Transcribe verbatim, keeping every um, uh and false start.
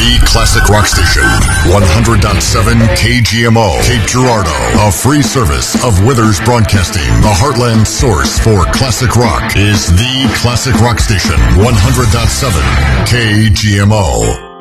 The Classic Rock Station, one hundred point seven K G M O, Cape Girardeau, a free service of Withers Broadcasting. The Heartland source for classic rock is The Classic Rock Station, one hundred point seven K G M O.